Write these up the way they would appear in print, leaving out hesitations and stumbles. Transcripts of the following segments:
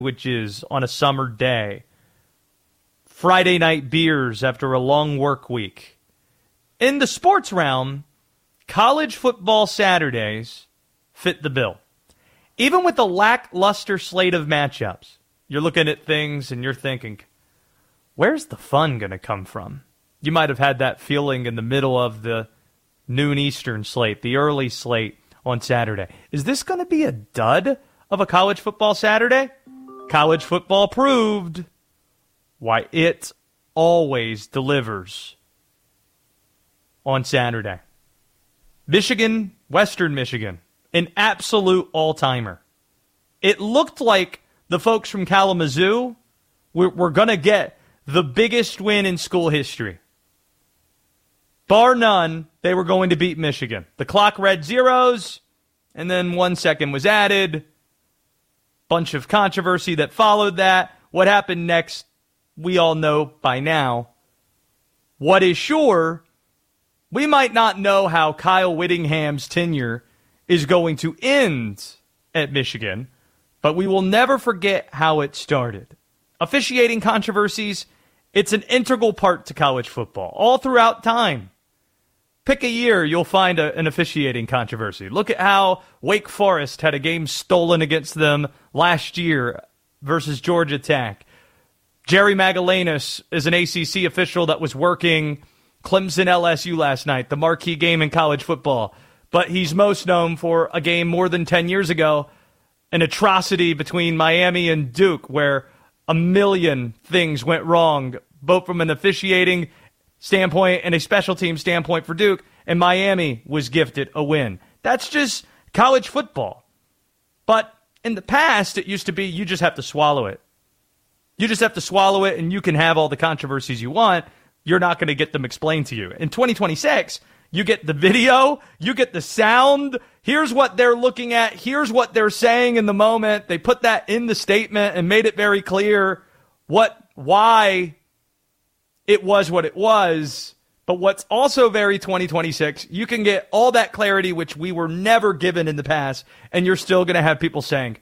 sandwiches on a summer day, Friday night beers after a long work week. In the sports realm, college football Saturdays fit the bill. Even with a lackluster slate of matchups, you're looking at things and you're thinking, where's the fun going to come from? You might have had that feeling in the middle of the noon Eastern slate, the early slate on Saturday. Is this going to be a dud of a college football Saturday? College football proved why it always delivers on Saturday. Michigan, Western Michigan, an absolute all-timer. It looked like the folks from Kalamazoo were going to get the biggest win in school history. Bar none, they were going to beat Michigan. The clock read zeros, and then 1 second was added. Bunch of controversy that followed that. What happened next, we all know by now. What is sure, we might not know how Kyle Whittingham's tenure is going to end at Michigan, but we will never forget how it started. Officiating controversies, it's an integral part to college football, all throughout time. Pick a year, you'll find an officiating controversy. Look at how Wake Forest had a game stolen against them last year versus Georgia Tech. Jerry Magallanes is an ACC official that was working Clemson LSU last night, the marquee game in college football. But he's most known for a game more than 10 years ago, an atrocity between Miami and Duke, where a million things went wrong, both from an officiating standpoint and a special team standpoint for Duke, and Miami was gifted a win. That's just college football. But in the past, it used to be you just have to swallow it. You just have to swallow it, and you can have all the controversies you want. You're not going to get them explained to you. In 2026, you get the video, you get the sound. Here's what they're looking at. Here's what they're saying in the moment. They put that in the statement and made it very clear why it was what it was. But what's also very 2026, you can get all that clarity, which we were never given in the past, and you're still going to have people saying,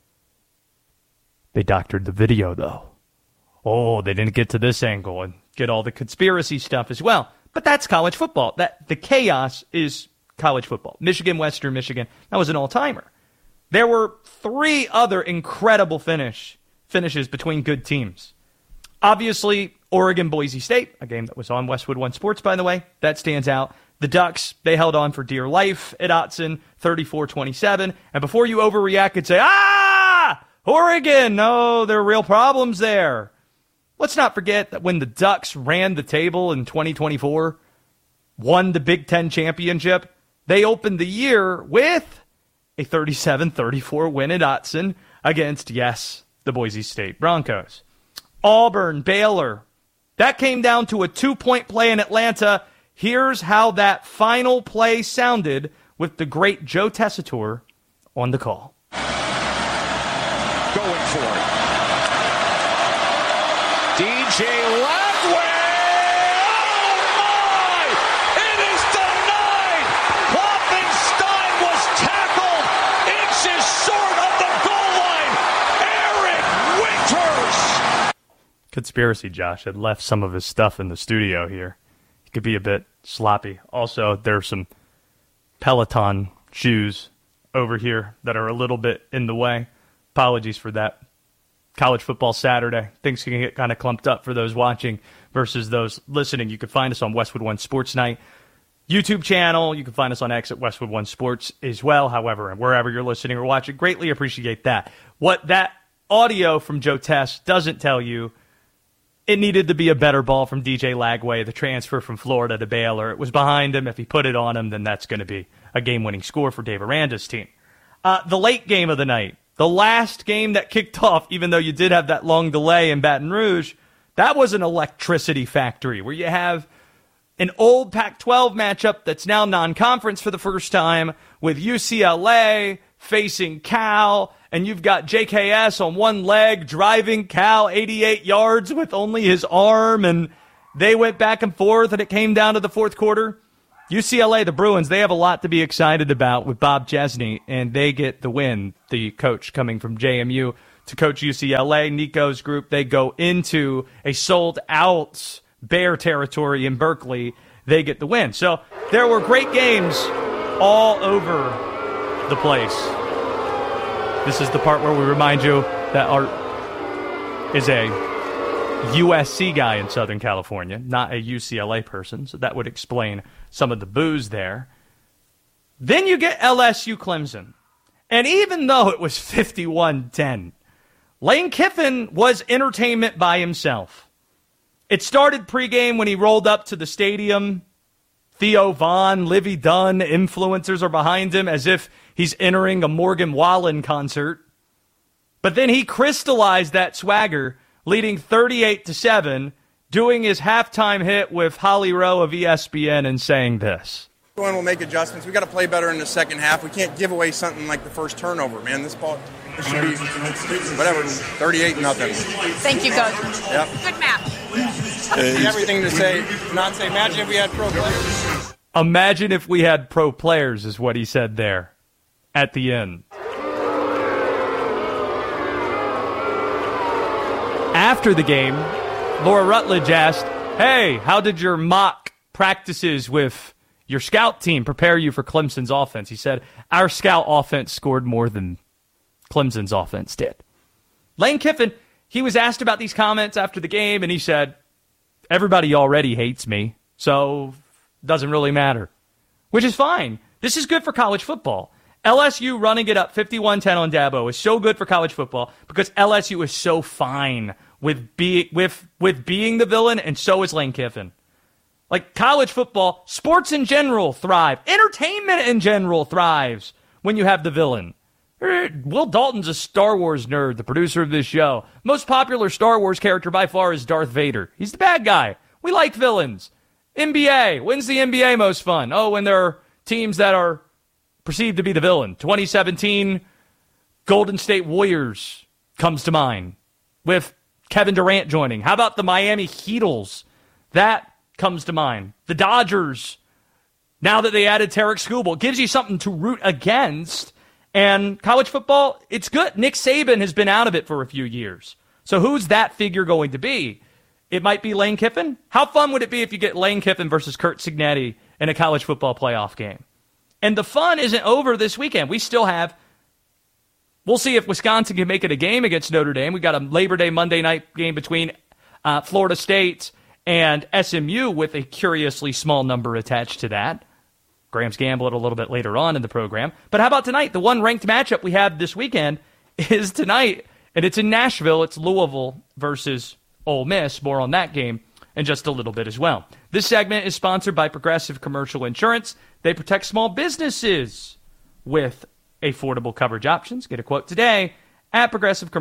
they doctored the video, though. Oh, they didn't get to this angle and get all the conspiracy stuff as well. But that's college football. The chaos is college football. Michigan, Western Michigan, that was an all-timer. There were 3 other incredible finishes between good teams. Obviously, Oregon, Boise State, a game that was on Westwood One Sports, by the way, that stands out. The Ducks, they held on for dear life at Autzen, 34-27. And before you overreact and say, Oregon, no, there are real problems there. Let's not forget that when the Ducks ran the table in 2024, won the Big Ten championship, they opened the year with a 37-34 win at Autzen against, yes, the Boise State Broncos. Auburn, Baylor, that came down to a 2-point play in Atlanta. Here's how that final play sounded with the great Joe Tessitore on the call. Going for it. DJ Lagway! Oh my! It is denied! Klopfenstein was tackled inches short of the goal line. Eric Winters! Conspiracy Josh had left some of his stuff in the studio here. He could be a bit sloppy. Also, there's some Peloton shoes over here that are a little bit in the way. Apologies for that. College football Saturday. Things can get kind of clumped up for those watching versus those listening. You can find us on Westwood One Sports Night YouTube channel. You can find us on X at Westwood One Sports as well. However, and wherever you're listening or watching, greatly appreciate that. What that audio from Joe Tess doesn't tell you, it needed to be a better ball from DJ Lagway, the transfer from Florida to Baylor. It was behind him. If he put it on him, then that's going to be a game-winning score for Dave Aranda's team. The late game of the night, the last game that kicked off, even though you did have that long delay in Baton Rouge, that was an electricity factory where you have an old Pac-12 matchup that's now non-conference for the first time with UCLA facing Cal, and you've got JKS on one leg driving Cal 88 yards with only his arm, and they went back and forth, and it came down to the fourth quarter. UCLA, the Bruins, they have a lot to be excited about with Bob Chesney, and they get the win, the coach coming from JMU, to coach UCLA. Nico's group, they go into a sold-out Bear territory in Berkeley. They get the win. So there were great games all over the place. This is the part where we remind you that Art is a USC guy in Southern California, not a UCLA person, so that would explain some of the boos there. Then you get LSU Clemson. And even though it was 51-10, Lane Kiffin was entertainment by himself. It started pregame when he rolled up to the stadium. Theo Vaughn, Livy Dunn, influencers are behind him as if he's entering a Morgan Wallen concert. But then he crystallized that swagger, leading 38-7, doing his halftime hit with Holly Rowe of ESPN and saying this. We'll make adjustments. We got to play better in the second half. We can't give away something like the first turnover, man. This should be, whatever, 38-0. Thank you, Coach. Yep. Good match. Everything to say, not say, imagine if we had pro players. Imagine if we had pro players is what he said there at the end. After the game, Laura Rutledge asked, hey, how did your mock practices with your scout team prepare you for Clemson's offense? He said, our scout offense scored more than Clemson's offense did. Lane Kiffin, he was asked about these comments after the game, and he said, everybody already hates me, so it doesn't really matter. Which is fine. This is good for college football. LSU running it up 51-10 on Dabo is so good for college football because LSU is so fine with being the villain, and so is Lane Kiffin. Like college football, sports in general thrive. Entertainment in general thrives when you have the villain. Will Dalton's a Star Wars nerd, the producer of this show. Most popular Star Wars character by far is Darth Vader. He's the bad guy. We like villains. NBA. When's the NBA most fun? Oh, when there are teams that are perceived to be the villain. 2017 Golden State Warriors comes to mind with Kevin Durant joining. How about the Miami Heatles? That comes to mind. The Dodgers, now that they added Tarek Skubal, gives you something to root against. And college football, it's good. Nick Saban has been out of it for a few years. So who's that figure going to be? It might be Lane Kiffin. How fun would it be if you get Lane Kiffin versus Curt Cignetti in a college football playoff game? And the fun isn't over this weekend. We'll see if Wisconsin can make it a game against Notre Dame. We got a Labor Day Monday night game between Florida State and SMU with a curiously small number attached to that. Graham's Gambit a little bit later on in the program. But how about tonight? The one ranked matchup we have this weekend is tonight, and it's in Nashville. It's Louisville versus Ole Miss. More on that game in just a little bit as well. This segment is sponsored by Progressive Commercial Insurance. They protect small businesses with affordable coverage options. Get a quote today at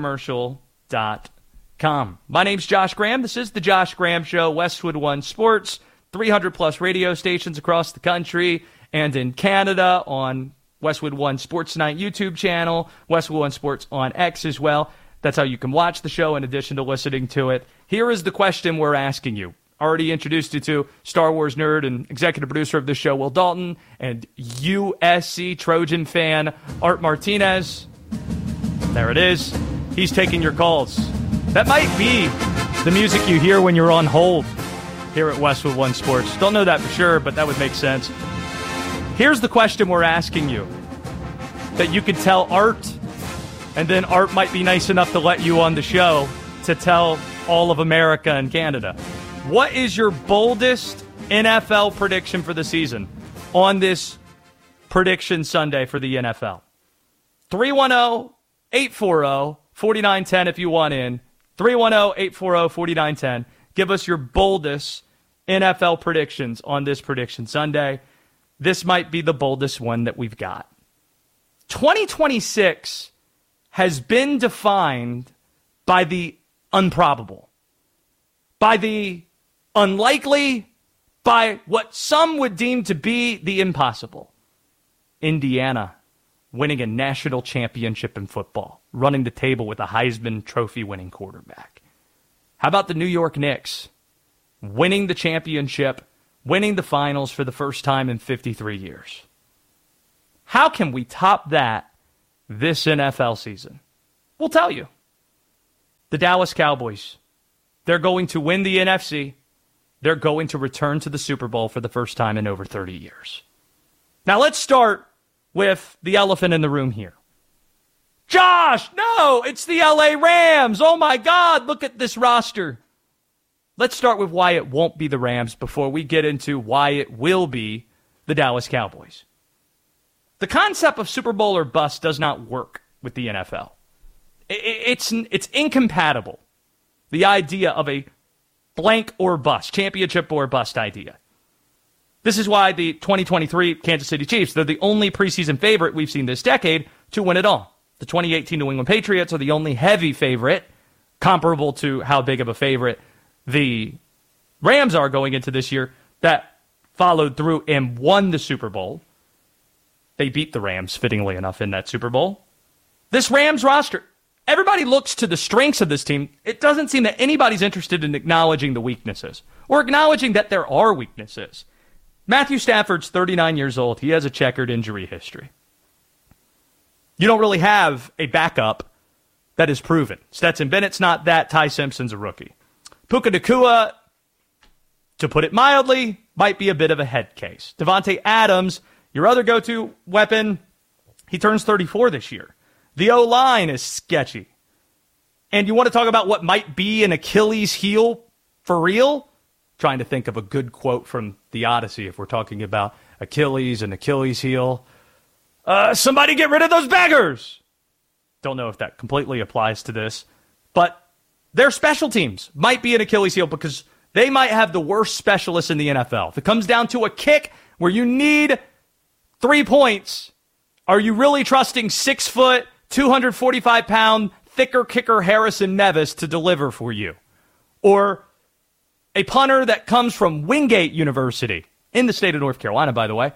progressivecommercial.com. My name's Josh Graham. This is the Josh Graham Show, Westwood One Sports, 300-plus radio stations across the country and in Canada on Westwood One Sports Tonight YouTube channel, Westwood One Sports on X as well. That's how you can watch the show in addition to listening to it. Here is the question we're asking you. Already introduced you to Star Wars nerd and executive producer of this show, Will Dalton, and USC Trojan fan, Art Martinez. There it is. He's taking your calls. That might be the music you hear when you're on hold here at Westwood One Sports. Don't know that for sure, but that would make sense. Here's the question we're asking you that you can tell Art, and then Art might be nice enough to let you on the show to tell all of America and Canada. What is your boldest NFL prediction for the season on this Prediction Sunday for the NFL? 310-840-4910 if you want in. 310-840-4910. Give us your boldest NFL predictions on this Prediction Sunday. This might be the boldest one that we've got. 2026 has been defined by the improbable, by the unlikely, by what some would deem to be the impossible. Indiana winning a national championship in football, running the table with a Heisman Trophy winning quarterback. How about the New York Knicks winning the championship, winning the finals for the first time in 53 years? How can we top that this NFL season? We'll tell you. The Dallas Cowboys. They're going to win the NFC. They're going to return to the Super Bowl for the first time in over 30 years. Now let's start with the elephant in the room here. Josh, no, it's the LA Rams. Oh my God, look at this roster. Let's start with why it won't be the Rams before we get into why it will be the Dallas Cowboys. The concept of Super Bowl or bust does not work with the NFL. It's incompatible. The idea of a blank or bust, championship or bust idea. This is why the 2023 Kansas City Chiefs, they're the only preseason favorite we've seen this decade to win it all. The 2018 New England Patriots are the only heavy favorite, comparable to how big of a favorite the Rams are going into this year, that followed through and won the Super Bowl. They beat the Rams, fittingly enough, in that Super Bowl. This Rams roster, everybody looks to the strengths of this team. It doesn't seem that anybody's interested in acknowledging the weaknesses or acknowledging that there are weaknesses. Matthew Stafford's 39 years old. He has a checkered injury history. You don't really have a backup that is proven. Stetson Bennett's not that. Ty Simpson's a rookie. Puka Nacua, to put it mildly, might be a bit of a head case. Devontae Adams, your other go-to weapon, he turns 34 this year. The O-line is sketchy. And you want to talk about what might be an Achilles heel for real? Trying to think of a good quote from the Odyssey if we're talking about Achilles and Achilles heel. Somebody get rid of those beggars! Don't know if that completely applies to this, but their special teams might be an Achilles heel because they might have the worst specialists in the NFL. If it comes down to a kick where you need 3 points, are you really trusting 6 foot, 245-pound, thicker kicker Harrison Nevis to deliver for you? Or a punter that comes from Wingate University in the state of North Carolina, by the way.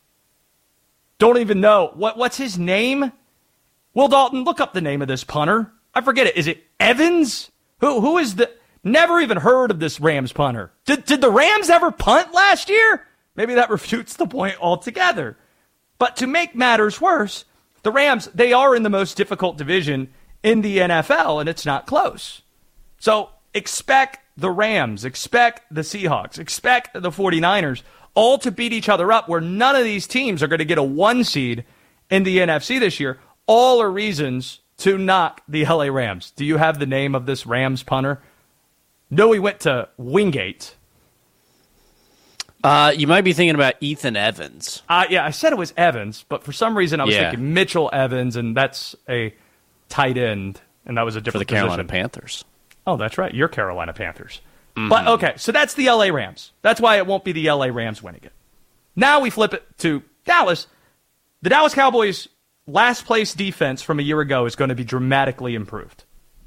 Don't even know. What's his name? Will Dalton, look up the name of this punter. I forget it. Is it Evans? Who is the... Never even heard of this Rams punter. Did the Rams ever punt last year? Maybe that refutes the point altogether. But to make matters worse, the Rams, they are in the most difficult division in the NFL, and it's not close. So expect the Rams, expect the Seahawks, expect the 49ers, all to beat each other up, where none of these teams are going to get a 1 seed in the NFC this year. All are reasons to knock the LA Rams. Do you have the name of this Rams punter? No, he went to Wingate. You might be thinking about Ethan Evans. Yeah, I said it was Evans, but for some reason I was thinking Mitchell Evans, and that's a tight end, and that was a different position. For the position. Carolina Panthers. Oh, that's right. You're Carolina Panthers. Mm-hmm. But, okay, so that's the LA Rams. That's why it won't be the LA Rams winning it. Now we flip it to Dallas. The Dallas Cowboys' last place defense from a year ago is going to be dramatically improved.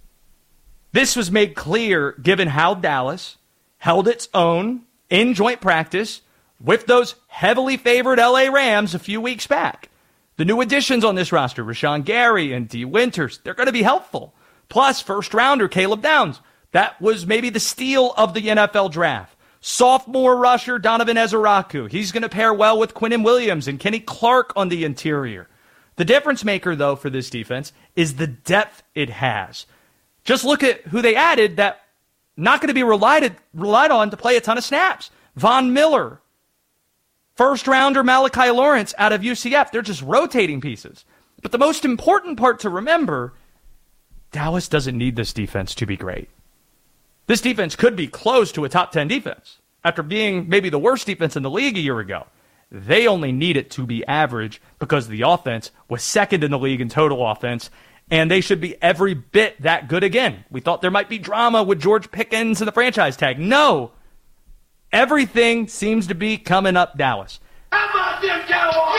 This was made clear given how Dallas held its own in joint practice with those heavily favored LA Rams a few weeks back. The new additions on this roster, Rashawn Gary and D. Winters, they're going to be helpful. Plus, first-rounder Caleb Downs. That was maybe the steal of the NFL draft. Sophomore rusher Donovan Ezeraku. He's going to pair well with Quinnen Williams and Kenny Clark on the interior. The difference maker, though, for this defense is the depth it has. Just look at who they added that not going to be relied on to play a ton of snaps. Von Miller. First-rounder Malachi Lawrence out of UCF. They're just rotating pieces. But the most important part to remember, Dallas doesn't need this defense to be great. This defense could be close to a top 10 defense after being maybe the worst defense in the league a year ago. They only need it to be average because the offense was second in the league in total offense, and they should be every bit that good again. We thought there might be drama with George Pickens and the franchise tag. No. Everything seems to be coming up Dallas. How about them Cowboys?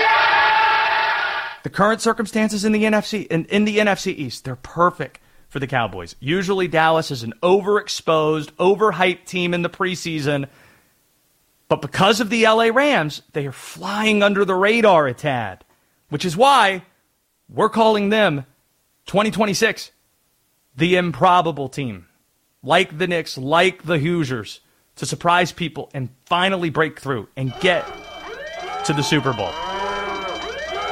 Yeah! The current circumstances in the NFC East, they're perfect for the Cowboys. Usually Dallas is an overexposed, overhyped team in the preseason. But because of the LA Rams, they are flying under the radar a tad, which is why we're calling them 2026 the improbable team. Like the Knicks, like the Hoosiers, to surprise people and finally break through and get to the Super Bowl.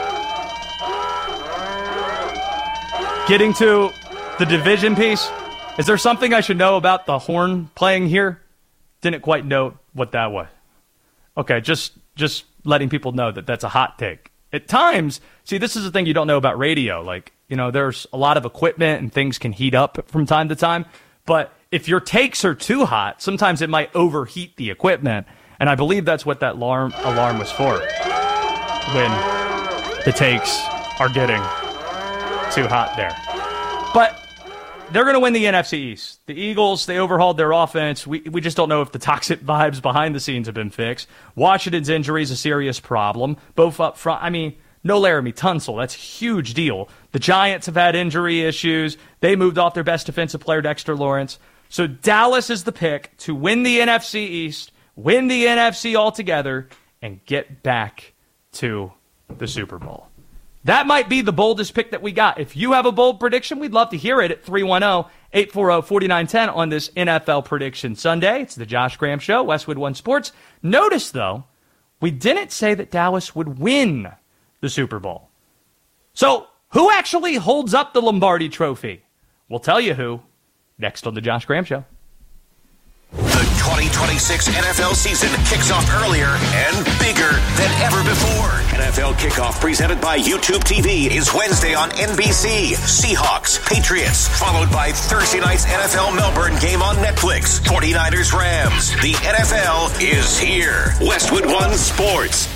Getting to the division piece, Is there something I should know about the horn playing here? Didn't quite note what that was. Okay, just letting people know that that's a hot take. At times, see, this is the thing you don't know about radio. Like, there's a lot of equipment and things can heat up from time to time. But if your takes are too hot, sometimes it might overheat the equipment. And I believe that's what that alarm was for. When the takes are getting too hot there. But they're going to win the NFC East. The Eagles, they overhauled their offense. We just don't know if the toxic vibes behind the scenes have been fixed. Washington's injury is a serious problem. Both up front. I mean, no Laramie Tunsil. That's a huge deal. The Giants have had injury issues. They moved off their best defensive player, Dexter Lawrence. So Dallas is the pick to win the NFC East, win the NFC altogether, and get back to the Super Bowl. That might be the boldest pick that we got. If you have a bold prediction, we'd love to hear it at 310-840-4910 on this NFL Prediction Sunday. It's the Josh Graham Show, Westwood One Sports. Notice, though, we didn't say that Dallas would win the Super Bowl. So, who actually holds up the Lombardi Trophy? We'll tell you who next on the Josh Graham Show. The 2026 NFL season kicks off earlier and bigger than ever before. NFL Kickoff presented by YouTube TV is Wednesday on NBC. Seahawks, Patriots, followed by Thursday night's NFL Melbourne game on Netflix. 49ers, Rams. The NFL is here. Westwood One Sports.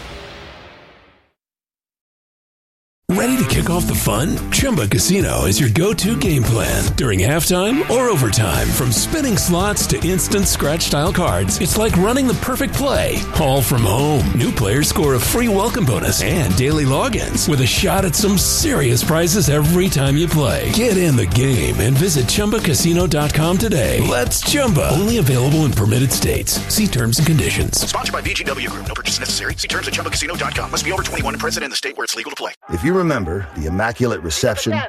Ready to kick off the fun? Chumba Casino is your go-to game plan. During halftime or overtime, from spinning slots to instant scratch-style cards, it's like running the perfect play, all from home. New players score a free welcome bonus and daily logins with a shot at some serious prizes every time you play. Get in the game and visit ChumbaCasino.com today. Let's Chumba. Only available in permitted states. See terms and conditions. Sponsored by VGW Group. No purchase necessary. See terms at ChumbaCasino.com. Must be over 21 and present in the state where it's legal to play. If you remember the immaculate reception, the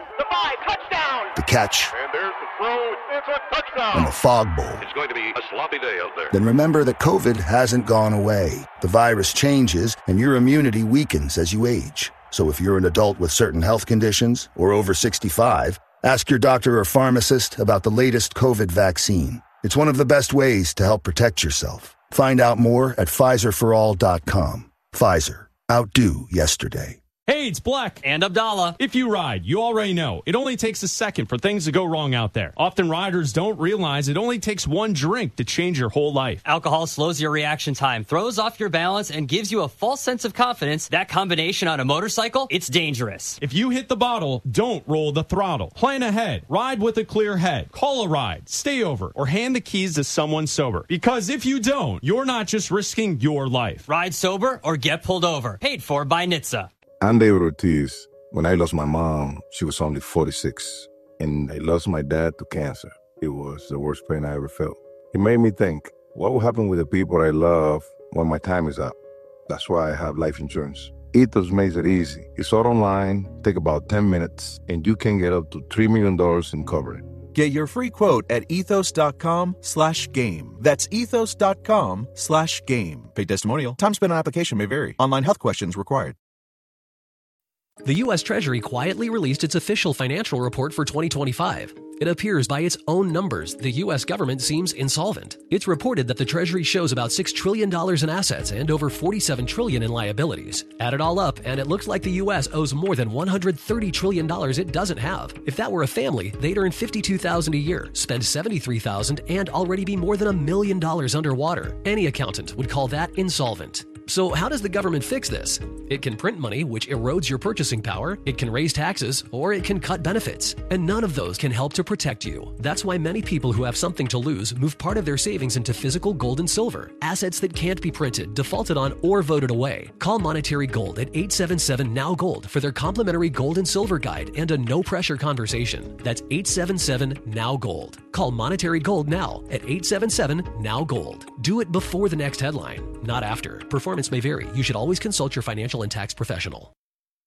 catch, And there's the throw. It's a touchdown. and the fog bowl, It's going to be a sloppy day out there. then remember that COVID hasn't gone away. The virus changes and your immunity weakens as you age. So if you're an adult with certain health conditions or over 65, ask your doctor or pharmacist about the latest COVID vaccine. It's one of the best ways to help protect yourself. Find out more at PfizerForAll.com. Pfizer. Outdo yesterday. Hey, it's Black. And Abdallah. If you ride, you already know. It only takes a second for things to go wrong out there. Often riders don't realize it only takes one drink to change your whole life. Alcohol slows your reaction time, throws off your balance, and gives you a false sense of confidence. That combination on a motorcycle, it's dangerous. If you hit the bottle, don't roll the throttle. Plan ahead. Ride with a clear head. Call a ride. Stay over. Or hand the keys to someone sober. Because if you don't, you're not just risking your life. Ride sober or get pulled over. Paid for by NHTSA. I'm David Ortiz. When I lost my mom, she was only 46, and I lost my dad to cancer. It was the worst pain I ever felt. It made me think, what will happen with the people I love when my time is up? That's why I have life insurance. Ethos makes it easy. It's all online, take about 10 minutes, and you can get up to $3 million in coverage. Get your free quote at ethos.com/game. That's ethos.com/game. Paid testimonial. Time spent on application may vary. Online health questions required. The U.S. Treasury quietly released its official financial report for 2025. It appears by its own numbers, the U.S. government seems insolvent. It's reported that the Treasury shows about $6 trillion in assets and over $47 trillion in liabilities. Add it all up, and it looks like the U.S. owes more than $130 trillion it doesn't have. If that were a family, they'd earn $52,000 a year, spend $73,000, and already be more than $1 million underwater. Any accountant would call that insolvent. So how does the government fix this? It can print money, which erodes your purchasing power, it can raise taxes, or it can cut benefits. And none of those can help to protect you. That's why many people who have something to lose move part of their savings into physical gold and silver, assets that can't be printed, defaulted on, or voted away. Call Monetary Gold at 877-NOW-GOLD for their complimentary gold and silver guide and a no-pressure conversation. That's 877-NOW-GOLD. Call Monetary Gold now at 877-NOW-GOLD. Do it before the next headline, not after. Performance may vary. You should always consult your financial and tax professional.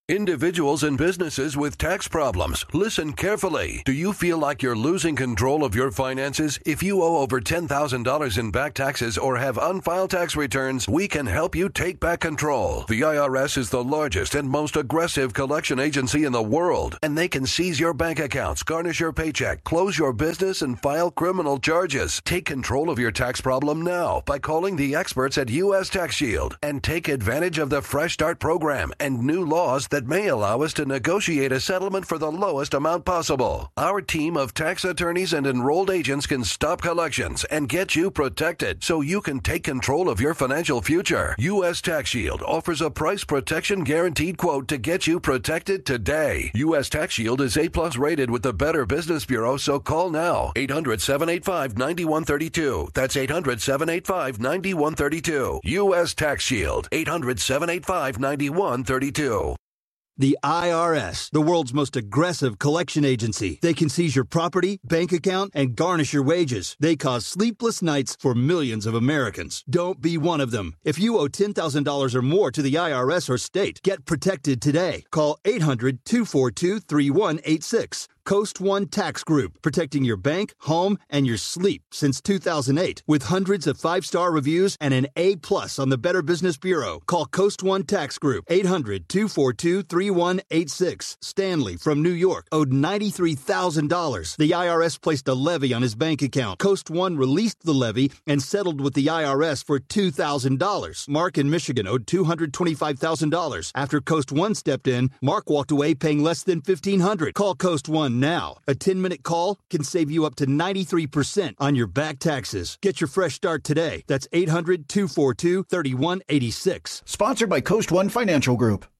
Individuals and businesses with tax problems, listen carefully. Do you feel like you're losing control of your finances? If you owe over $10,000 in back taxes or have unfiled tax returns, we can help you take back control. The IRS is the largest and most aggressive collection agency in the world, and they can seize your bank accounts, garnish your paycheck, close your business, and file criminal charges. Take control of your tax problem now by calling the experts at U.S. Tax Shield and take advantage of the Fresh Start program and new laws that may allow us to negotiate a settlement for the lowest amount possible. Our team of tax attorneys and enrolled agents can stop collections and get you protected so you can take control of your financial future. U.S. Tax Shield offers a price protection guaranteed quote to get you protected today. U.S. Tax Shield is A+ rated with the Better Business Bureau, so call now. 800-785-9132. That's 800-785-9132. U.S. Tax Shield. 800-785-9132. The IRS, the world's most aggressive collection agency. They can seize your property, bank account, and garnish your wages. They cause sleepless nights for millions of Americans. Don't be one of them. If you owe $10,000 or more to the IRS or state, get protected today. Call 800-242-3186. Coast One Tax Group, protecting your bank, home, and your sleep since 2008. With hundreds of 5-star reviews and an A+ on the Better Business Bureau. Call Coast One Tax Group, 800-242-3186. Stanley from New York owed $93,000. The IRS placed a levy on his bank account. Coast One released the levy and settled with the IRS for $2,000. Mark in Michigan owed $225,000. After Coast One stepped in, Mark walked away paying less than $1,500. Call Coast One now. A 10-minute call can save you up to 93% on your back taxes. Get your fresh start today. That's 800-242-3186. Sponsored by Coast One Financial Group.